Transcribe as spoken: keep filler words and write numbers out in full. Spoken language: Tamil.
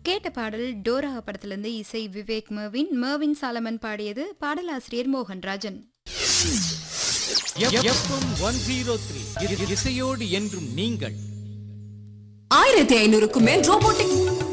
கேட்ட பாடல் டோரா படத்திலிருந்து இசை விவேக் மெர்வின் மெர்வின் சாலமன் பாடியது. பாடலாசிரியர் மோகன்ராஜன். இசையோடு என்றும் நீங்கள். ஆயிரத்தி ஐநூறுக்கும் மேல் ரோபோட்டிக்